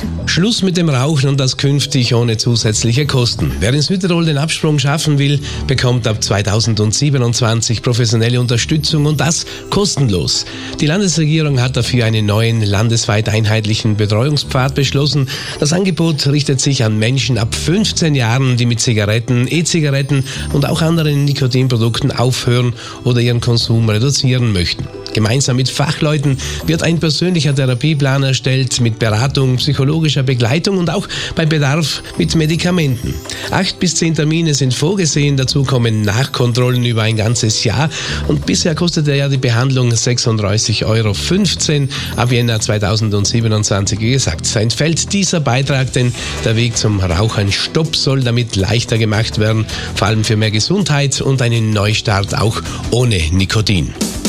Schluss mit dem Rauchen und das künftig ohne zusätzliche Kosten. Wer in Südtirol den Absprung schaffen will, bekommt ab 2027 professionelle Unterstützung und das kostenlos. Die Landesregierung hat dafür einen neuen landesweit einheitlichen Betreuungspfad beschlossen. Das Angebot richtet sich an Menschen ab 15 Jahren, die mit Zigaretten, E-Zigaretten und auch anderen Nikotinprodukten aufhören oder ihren Konsum reduzieren möchten. Gemeinsam mit Fachleuten wird ein persönlicher Therapieplan erstellt mit Beratung, psychologischer Begleitung und auch bei Bedarf mit Medikamenten. 8 bis 10 Termine sind vorgesehen, dazu kommen Nachkontrollen über ein ganzes Jahr und bisher kostete ja die Behandlung 36,15 €. Ab Jänner 2027, wie gesagt, entfällt dieser Beitrag, denn der Weg zum Rauchernstopp soll damit leichter gemacht werden, vor allem für mehr Gesundheit und einen Neustart auch ohne Nikotin.